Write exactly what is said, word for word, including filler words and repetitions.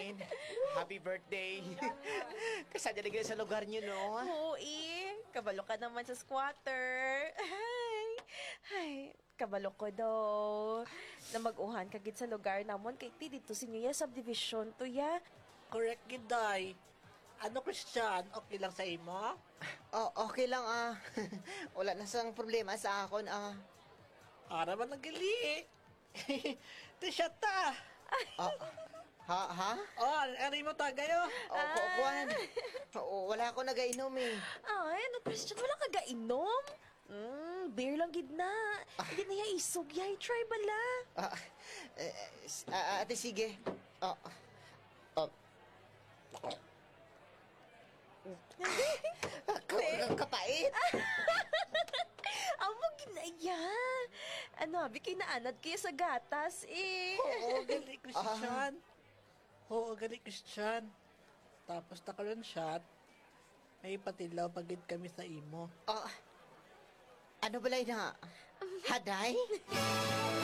Christine. Happy birthday. Kasadya ligay sa lugar niyo, no? Oo, eh. Kabalo ka naman sa squatter. Ay, ay, kabalo ko daw. Na mag-uhan ka gid sa lugar namon kay ti dito si Nuya subdivision to ya. Correct, Giday. Ano, Christian? Okay lang sa imo? Oh, okay lang, ah. Wala na sang problema sa akon, ah. Para man nagali. T-shirt ta. Ah, ha, ha? Oh, ano mo tagayo? Oh, ko, kuwan. Oo, wala ako nagainom, eh. Ay, ano, Christian, wala ka gainom? Hmm, beer lang gid na. Hindi na ya isog, ya, try bala. Ah, eh, s- ah, ate, sige. Oh, oh. Ka- kapait. Amo ginaya. Ano, abi kay naanad kayo sa gatas, eh. Oo, gali, Christian. Oo, gali, Christian. Tapos takalan shot, may patilaw pagid kami sa imo. Oh, ano balay na? Haday?